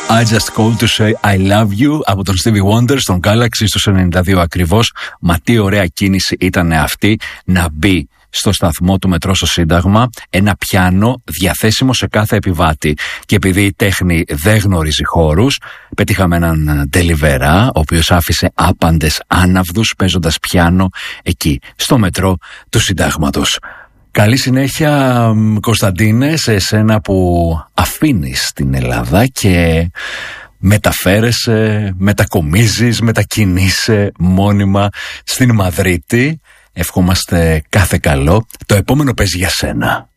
I just called to say I love you από τον Stevie Wonder στον Galaxy στους 92 ακριβώς. Μα τι ωραία κίνηση ήταν αυτή να μπει στο σταθμό του μετρό στο Σύνταγμα ένα πιάνο διαθέσιμο σε κάθε επιβάτη. Και επειδή η τέχνη δεν γνωρίζει χώρους, πετύχαμε έναν τελιβερά ο οποίος άφησε άπαντες άναυδους παίζοντας πιάνο εκεί στο μετρό του Συντάγματος. Καλή συνέχεια, Κωνσταντίνε, σε εσένα που αφήνεις την Ελλάδα και μεταφέρεσαι, μετακομίζεις, μετακινείσαι μόνιμα στην Μαδρίτη. Ευχόμαστε κάθε καλό. Το επόμενο παίζει για σένα.